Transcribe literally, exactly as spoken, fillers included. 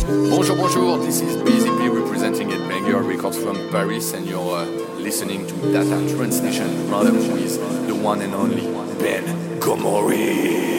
Bonjour, bonjour, this is B Z P representing at Banger Records from Paris, and you're uh, listening to Data Transmission Random with the one and only Ben Gomori.